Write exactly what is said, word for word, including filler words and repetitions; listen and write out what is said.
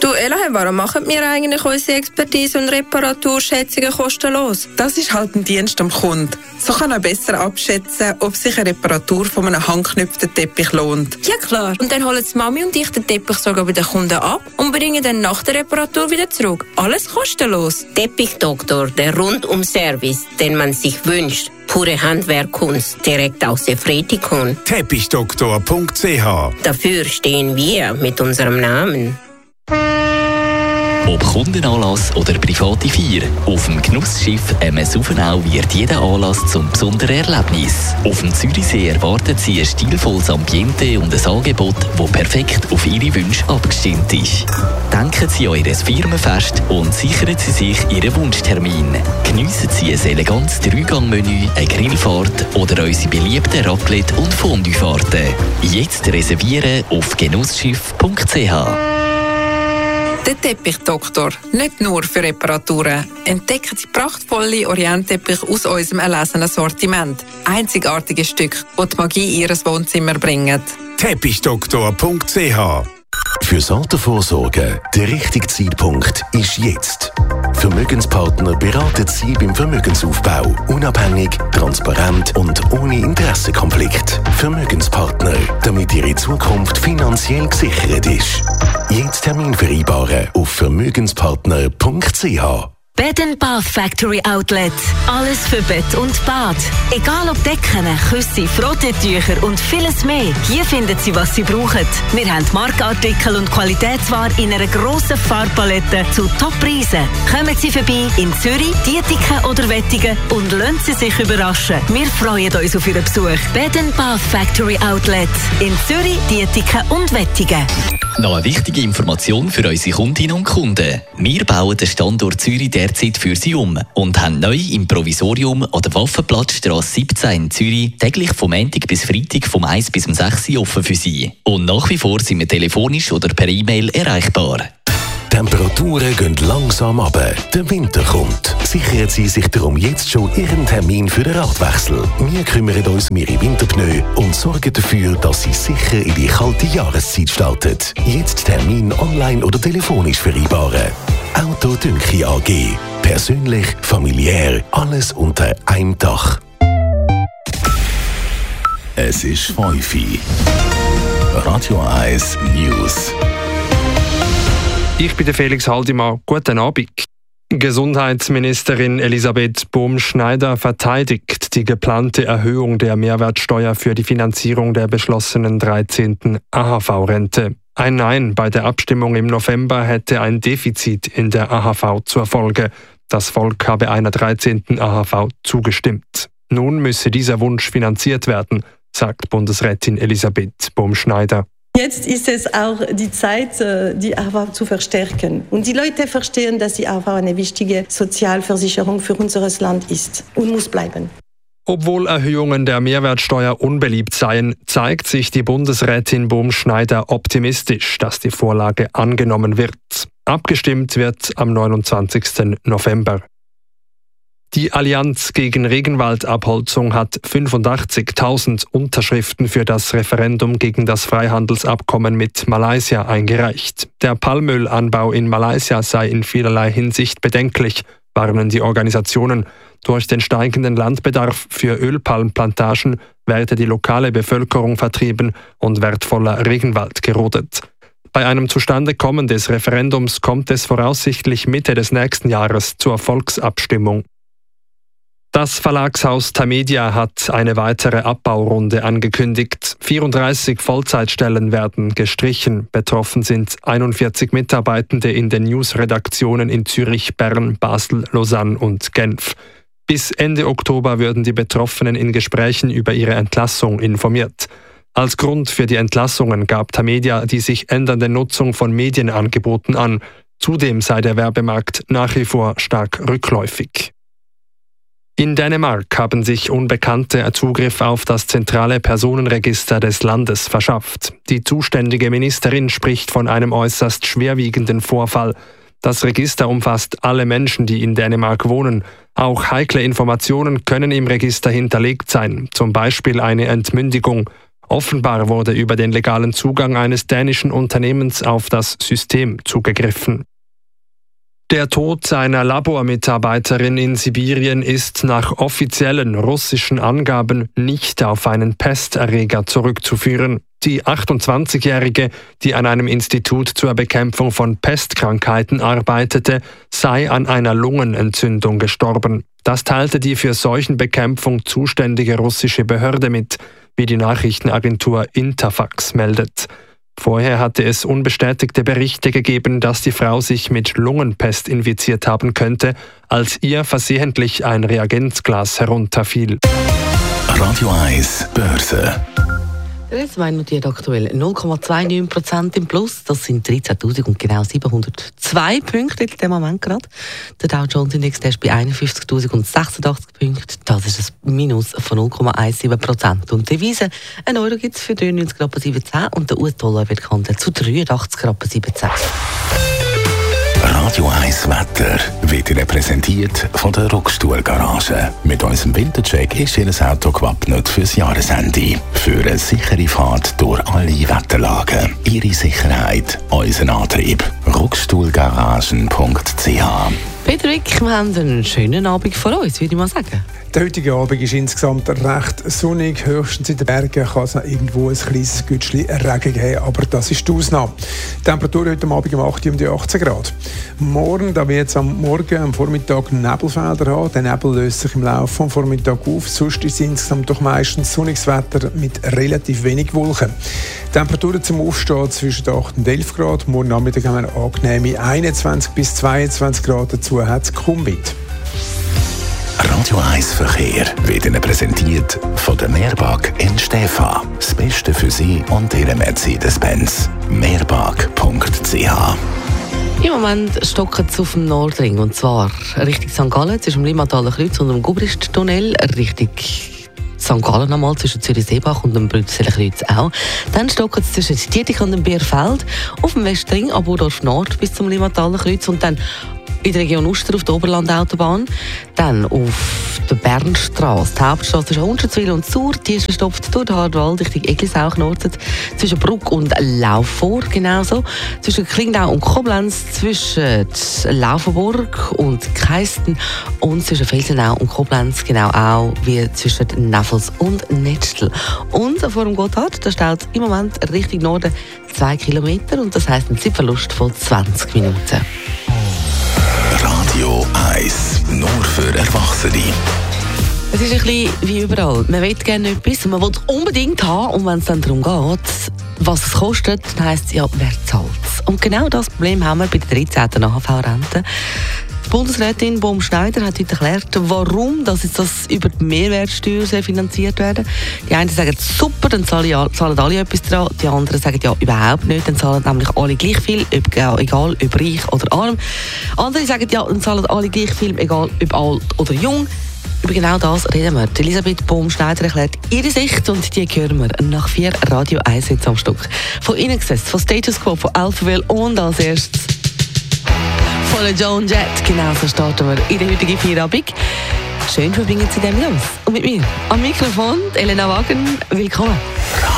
Du Ella, warum machen wir eigentlich unsere Expertise und Reparaturschätzungen kostenlos? Das ist halt ein Dienst am Kunden. So kann er besser abschätzen, ob sich eine Reparatur von einem handgeknüpften Teppich lohnt. Ja klar. Und dann holen die Mami und ich den Teppich sogar bei den Kunden ab und bringen dann nach der Reparatur wieder zurück. Alles kostenlos. Teppichdoktor, der Rundum-Service, den man sich wünscht. Pure Handwerkkunst, direkt aus der Fretikon. Teppichdoktor punkt c h. Dafür stehen wir mit unserem Namen. Ob Kundenanlass oder private Feier, auf dem Genussschiff M S Uvenau wird jeder Anlass zum besonderen Erlebnis. Auf dem Zürichsee erwarten Sie ein stilvolles Ambiente und ein Angebot, das perfekt auf Ihre Wünsche abgestimmt ist. Denken Sie an Ihr Firmenfest und sichern Sie sich Ihren Wunschtermin. Geniessen Sie ein elegantes Drei-Gang-Menü, eine Grillfahrt oder unsere beliebten Raclette- und Fondue-Fahrten. Jetzt reservieren auf genussschiff punkt c h. Der Teppichdoktor. Nicht nur für Reparaturen. Entdecken Sie prachtvolle Orientteppich aus unserem erlesenen Sortiment. Einzigartige Stücke, die die Magie in Ihr Wohnzimmer bringen. Teppichdoktor punkt c h. Für Altersvorsorge der richtige Zeitpunkt ist jetzt. Vermögenspartner beraten Sie beim Vermögensaufbau. Unabhängig, transparent und ohne Interessenkonflikt. Vermögenspartner, damit Ihre Zukunft finanziell gesichert ist. Jetzt Termin vereinbaren auf vermögenspartner punkt c h. Bed and Bath Factory Outlet. Alles für Bett und Bad. Egal ob Decken, Küsse, Frotteetücher und vieles mehr. Hier finden Sie, was Sie brauchen. Wir haben Markenartikel und Qualitätsware in einer grossen Farbpalette zu Top-Preisen. Kommen Sie vorbei in Zürich, Dietiken oder Wettigen und lassen Sie sich überraschen. Wir freuen uns auf Ihren Besuch. Bed and Bath Factory Outlet in Zürich, Dietiken und Wettigen. Noch eine wichtige Information für unsere Kundinnen und Kunden. Wir bauen den Standort Zürich derzeit für Sie um und haben neu im Provisorium an der Waffenplatzstrasse siebzehn in Zürich täglich vom Montag bis Freitag vom eins bis sechs offen für Sie. Und nach wie vor sind wir telefonisch oder per E-Mail erreichbar. Temperaturen gehen langsam runter. Der Winter kommt. Sichern Sie sich darum jetzt schon Ihren Termin für den Radwechsel. Wir kümmern uns um Ihre Winterpneu und sorgen dafür, dass Sie sicher in die kalte Jahreszeit starten. Jetzt Termin online oder telefonisch vereinbaren. Auto Dünki A G. Persönlich, familiär, alles unter einem Dach. Es ist fünf Uhr. Radio eins News. Ich bin der Felix Haldimann. Guten Abend. Gesundheitsministerin Elisabeth Bohm-Schneider verteidigt die geplante Erhöhung der Mehrwertsteuer für die Finanzierung der beschlossenen dreizehnten A H V-Rente. Ein Nein bei der Abstimmung im November hätte ein Defizit in der A H V zur Folge. Das Volk habe einer dreizehnten A H V zugestimmt. Nun müsse dieser Wunsch finanziert werden, sagt Bundesrätin Elisabeth Bohm-Schneider. Jetzt ist es auch die Zeit, die A H V zu verstärken. Und die Leute verstehen, dass die A H V eine wichtige Sozialversicherung für unser Land ist und muss bleiben. Obwohl Erhöhungen der Mehrwertsteuer unbeliebt seien, zeigt sich die Bundesrätin Bohm-Schneider optimistisch, dass die Vorlage angenommen wird. Abgestimmt wird am neunundzwanzigsten November. Die Allianz gegen Regenwaldabholzung hat fünfundachtzigtausend Unterschriften für das Referendum gegen das Freihandelsabkommen mit Malaysia eingereicht. Der Palmölanbau in Malaysia sei in vielerlei Hinsicht bedenklich, warnen die Organisationen. Durch den steigenden Landbedarf für Ölpalmplantagen werde die lokale Bevölkerung vertrieben und wertvoller Regenwald gerodet. Bei einem Zustandekommen des Referendums kommt es voraussichtlich Mitte des nächsten Jahres zur Volksabstimmung. Das Verlagshaus Tamedia hat eine weitere Abbaurunde angekündigt. vierunddreißig Vollzeitstellen werden gestrichen. Betroffen sind einundvierzig Mitarbeitende in den Newsredaktionen in Zürich, Bern, Basel, Lausanne und Genf. Bis Ende Oktober würden die Betroffenen in Gesprächen über ihre Entlassung informiert. Als Grund für die Entlassungen gab Tamedia die sich ändernde Nutzung von Medienangeboten an. Zudem sei der Werbemarkt nach wie vor stark rückläufig. In Dänemark haben sich Unbekannte Zugriff auf das zentrale Personenregister des Landes verschafft. Die zuständige Ministerin spricht von einem äußerst schwerwiegenden Vorfall. Das Register umfasst alle Menschen, die in Dänemark wohnen. Auch heikle Informationen können im Register hinterlegt sein, zum Beispiel eine Entmündigung. Offenbar wurde über den legalen Zugang eines dänischen Unternehmens auf das System zugegriffen. Der Tod seiner Labormitarbeiterin in Sibirien ist nach offiziellen russischen Angaben nicht auf einen Pesterreger zurückzuführen. Die achtundzwanzigjährige, die an einem Institut zur Bekämpfung von Pestkrankheiten arbeitete, sei an einer Lungenentzündung gestorben. Das teilte die für Seuchenbekämpfung zuständige russische Behörde mit, wie die Nachrichtenagentur Interfax meldet. Vorher hatte es unbestätigte Berichte gegeben, dass die Frau sich mit Lungenpest infiziert haben könnte, als ihr versehentlich ein Reagenzglas herunterfiel. Radio eins Börse. Der S zwei notiert aktuell null Komma neunundzwanzig Prozent im Plus. Das sind dreizehntausend und genau siebenhundertzwei Punkte in dem Moment gerade. Der Dow Jones Index ist bei einundfünfzigtausend sechsundachtzig Punkten. Das ist ein Minus von null Komma siebzehn Prozent. Und die Devise, ein Euro gibt es für dreiundneunzig Komma siebzehn und der U S-Dollar wird gehandelt zu dreiundachtzig Komma siebzehn. Radio eins Wetter wird Ihnen präsentiert von der Rockstuhl Garage. Mit unserem Wintercheck ist Ihr Auto gewappnet fürs Jahresende. Für eine sichere Fahrt durch alle Wetterlagen. Ihre Sicherheit, unser Antrieb. rockstuhlgaragen punkt c h. Peter Wick, wir haben einen schönen Abend vor uns, würde ich mal sagen. Der heutige Abend ist insgesamt recht sonnig. Höchstens in den Bergen kann es irgendwo ein kleines Gütschli Regen geben, aber das ist die Ausnahme. Die Temperatur heute Abend um acht um die achtzehn Grad. Morgen, da wird es am Morgen, am Vormittag Nebelfelder haben. Der Nebel löst sich im Laufe des Vormittags auf. Sonst ist es insgesamt doch meistens sonniges Wetter mit relativ wenig Wolken. Die Temperaturen zum Aufstehen zwischen acht und elf Grad. Morgen Nachmittag haben wir angenehme einundzwanzig bis zweiundzwanzig Grad. Dazu hat es kaum Wind. Radio eins Verkehr wird Ihnen präsentiert von der Meerbag in Stäfa. Das Beste für Sie und Ihre Mercedes-Benz. meerbag punkt c h. Im Moment stocken es auf dem Nordring, und zwar Richtung Sankt Gallen, zwischen dem Limmataler Kreuz und dem Gubrist-Tunnel, Richtung Sankt Gallen einmal, zwischen Zürich-Seebach und dem Brützeler Kreuz auch. Dann stocken es zwischen Dietich und dem Bierfeld, auf dem Westring, ab Urdorf Nord bis zum Limmataler Kreuz und dann in der Region Uster auf der Oberlandautobahn, dann auf der Bernstrasse, die Hauptstrasse zwischen Hundertswil und Sur, die ist verstopft durch den Hardwald Richtung Eglisau genortet, zwischen Bruck und Laufor genauso, zwischen Klingdau und Koblenz, zwischen Laufenburg und Keisten und zwischen Felsenau und Koblenz, genau auch wie zwischen Neffels und Netzstel. Und vor dem Gotthard, da steht im Moment Richtung Norden zwei Kilometer und das heisst ein Zeitverlust von zwanzig Minuten. Radio eins, nur für Erwachsene. Es ist ein bisschen wie überall. Man will gerne etwas und man will es unbedingt haben. Und wenn es dann darum geht, was es kostet, dann heisst es ja, wer zahlt es. Und genau das Problem haben wir bei der dreizehnten A H V-Rente. Die Bundesrätin Baum-Schneider hat heute erklärt, warum dass jetzt das über die Mehrwertsteuer finanziert werden soll. Die einen sagen, super, dann zahlen, zahlen alle etwas dran. Die anderen sagen, ja, überhaupt nicht. Dann zahlen nämlich alle gleich viel, egal ob reich oder arm. Andere sagen, ja, dann zahlen alle gleich viel, egal ob alt oder jung. Über genau das reden wir. Elisabeth Baum-Schneider erklärt ihre Sicht und die hören wir nach vier Radio eins am Stück. Von Ihnen gesetzt, von Status Quo, von Alphaville und als erstes von Joan Jett. Genau so starten wir in der heutigen Feierabend. Schön verbringen Sie dem los. Und mit mir am Mikrofon Elena Wagen. Willkommen.